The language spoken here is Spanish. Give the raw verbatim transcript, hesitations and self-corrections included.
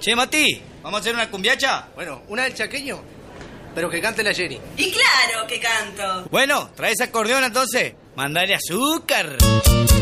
Che, Mati, ¿vamos a hacer una cumbiacha? Bueno, una del chaqueño, pero que cante la Jenny. Y claro que canto. Bueno, trae ese acordeón entonces. Mandale azúcar.